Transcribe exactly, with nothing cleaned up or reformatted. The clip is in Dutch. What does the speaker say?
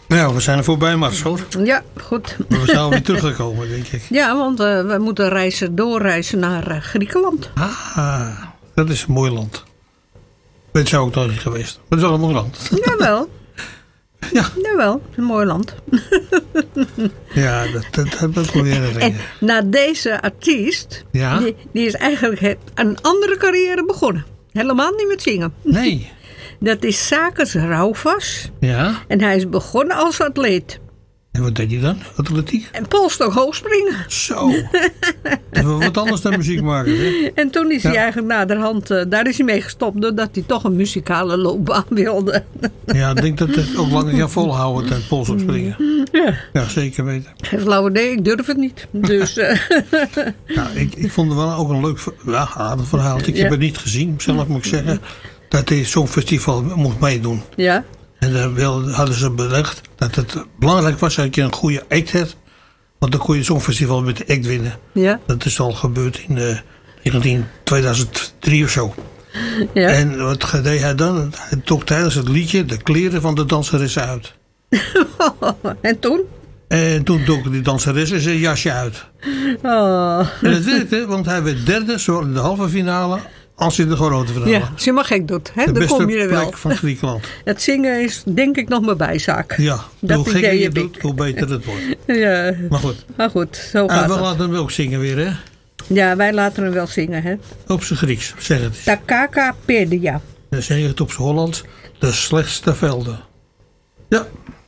Nou, we zijn er voorbij, Mars, hoor. Ja, goed. Maar we zijn alweer teruggekomen, denk ik. Ja, want uh, we moeten reizen, doorreizen naar uh, Griekenland. Ah, dat is een mooi land. Dat zou ik nog niet geweest. Maar het is wel een mooi land. Jawel. Ja. Jawel, het is een mooi land. Ja, dat, dat heb ik wel weer En na deze artiest, ja? die, die is eigenlijk een andere carrière begonnen. Helemaal niet met zingen. Nee. Dat is Sakis Roufas. Ja. En hij is begonnen als atleet. En wat deed hij dan? Atletiek? En polstok hoogspringen. Zo. Even wat anders dan muziek maken, hè? En toen is ja. hij eigenlijk naderhand, uh, daar is hij mee gestopt, doordat hij toch een muzikale loopbaan wilde. Ja, ik denk dat het ook lang kan volhouden, het polstok springen. Ja. Ja, zeker weten. Geen flauw idee, ik durf het niet. Dus, uh. ja, ik, ik vond het wel ook een leuk ja, aardig verhaaltje. Ik ja. heb het niet gezien, zelf moet ik zeggen. Dat hij zo'n festival moest meedoen. Ja. En daar hadden ze belegd dat het belangrijk was dat je een goede act had. Want dan kon je zo'n festival met de act winnen. Ja. Dat is al gebeurd in uh, tweeduizend drie of zo. Ja. En wat deed hij dan? Hij trok tijdens het liedje de kleren van de danseressen uit. En toen? En toen trok die danseressen zijn jasje uit. Oh. En het werkte, want hij werd derde, zowel in de halve finale als in de grote finale. Ja, als je maar gek doet, hè? De Dan beste kom je er wel. plek van Griekenland. Het zingen is denk ik nog maar bijzaak. Ja, dat hoe gekker je heb doet, ik. hoe beter het wordt. Ja. Maar goed. Maar goed, zo gaat En we het. laten hem ook zingen weer, hè? Ja, wij laten hem wel zingen, hè? Op zijn Grieks, zeg het eens. Takaka Pedia. Dan zeg je het op zijn Hollands. De slechtste velden. Ja.